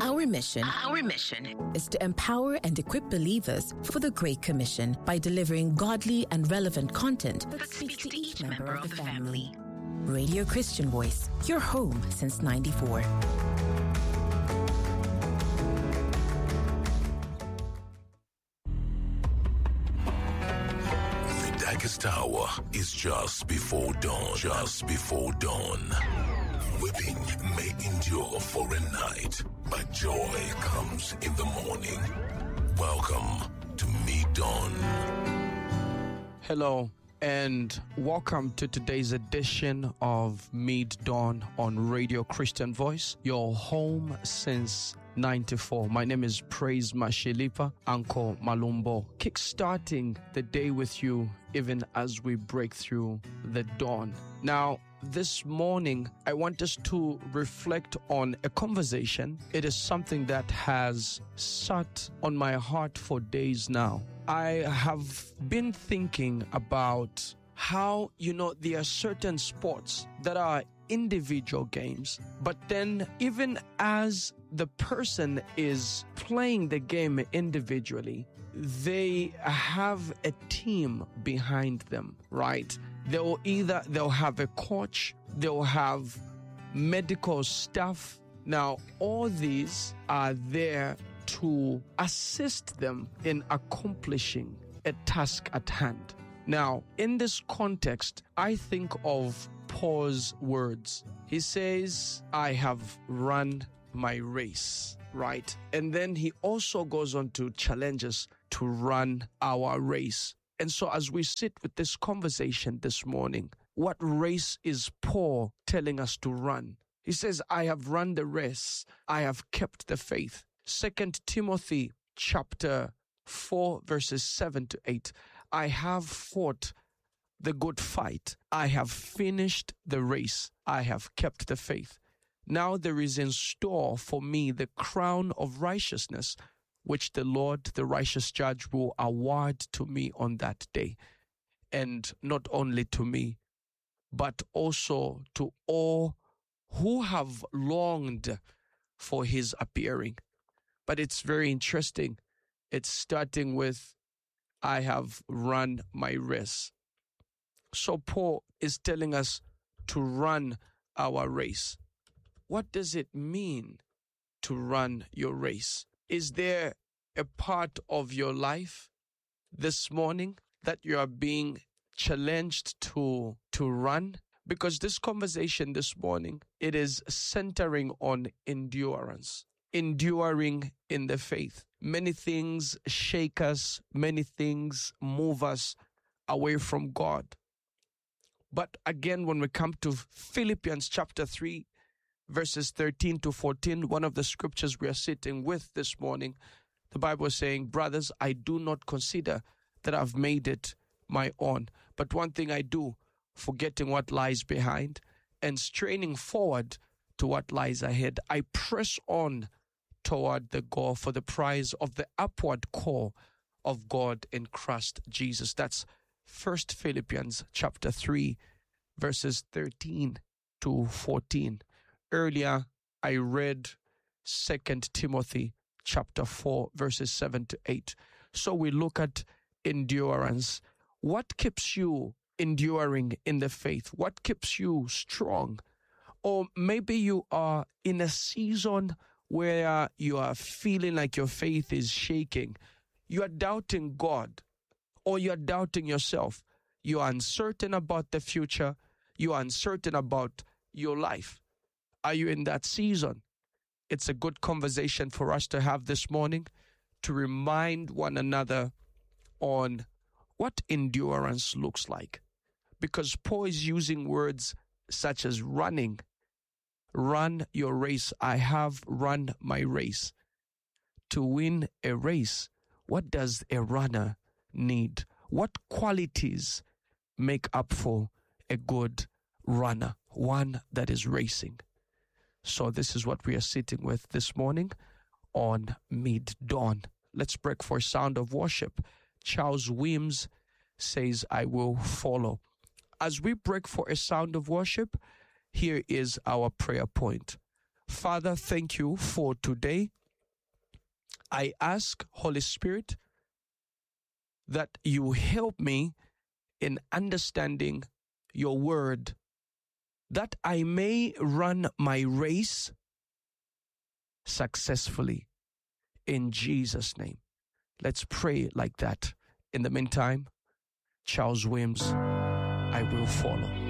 Our mission is to empower and equip believers for the Great Commission by delivering godly and relevant content that speaks to each member of the family. Radio Christian Voice, your home since '94. The darkest hour is just before dawn. Just before dawn. Weeping may endure for a night, but joy comes in the morning. Welcome to Mid-Dawn. Hello, and welcome to today's edition of Mid-Dawn on Radio Christian Voice, your home since '94. My name is Praise Mashilipa, Uncle Malumbo, kickstarting the day with you even as we break through the dawn. Now, this morning, I want us to reflect on a conversation. It is something that has sat on my heart for days now. I have been thinking about how, there are certain sports that are individual games, but then even as the person is playing the game individually, they have a team behind them, right? They'll have a coach, they'll have medical staff. Now, all these are there to assist them in accomplishing a task at hand. Now, in this context, I think of Paul's words. He says, I have run my race, right? And then he also goes on to challenge us to run our race. And so as we sit with this conversation this morning, what race is Paul telling us to run? He says, I have run the race. I have kept the faith. 2 Timothy chapter 4, verses 7 to 8. I have fought the good fight. I have finished the race. I have kept the faith. Now there is in store for me the crown of righteousness, which the Lord, the righteous judge, will award to me on that day. And not only to me, but also to all who have longed for his appearing. But it's very interesting. It's starting with, I have run my race. So Paul is telling us to run our race. What does it mean to run your race? Is there a part of your life this morning that you are being challenged to run? Because this conversation this morning, it is centering on endurance, enduring in the faith. Many things shake us, many things move us away from God. But again, when we come to Philippians chapter 3, verses 13 to 14, one of the scriptures we are sitting with this morning, the Bible is saying, brothers, I do not consider that I've made it my own. But one thing I do, forgetting what lies behind and straining forward to what lies ahead, I press on toward the goal for the prize of the upward call of God in Christ Jesus. That's 1 Philippians chapter 3, verses 13 to 14. Earlier, I read 2 Timothy chapter 4, verses 7 to 8. So we look at endurance. What keeps you enduring in the faith? What keeps you strong? Or maybe you are in a season where you are feeling like your faith is shaking. You are doubting God, or you are doubting yourself. You are uncertain about the future. You are uncertain about your life. Are you in that season? It's a good conversation for us to have this morning to remind one another on what endurance looks like. Because Paul is using words such as running. Run your race. I have run my race. To win a race, what does a runner need? What qualities make up for a good runner? One that is racing. So this is what we are sitting with this morning on Mid-Dawn. Let's break for a sound of worship. Charles Weems says, I will follow. As we break for a sound of worship, here is our prayer point. Father, thank you for today. I ask, Holy Spirit, that you help me in understanding your word, that I may run my race successfully. In Jesus' name. Let's pray like that. In the meantime, Charles Williams, I will follow.